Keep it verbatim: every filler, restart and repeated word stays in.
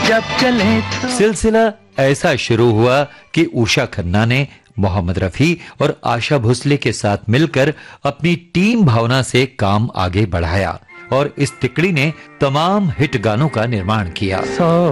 जब चले तो। सिलसिला ऐसा शुरू हुआ कि उषा खन्ना ने मोहम्मद रफी और आशा भोसले के साथ मिलकर अपनी टीम भावना से काम आगे बढ़ाया और इस तिकड़ी ने तमाम हिट गानों का निर्माण किया। सौ